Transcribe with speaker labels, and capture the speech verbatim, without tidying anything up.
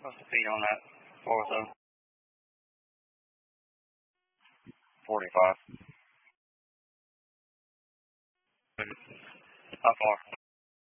Speaker 1: What's the speed on that ortho? forty-five. How far?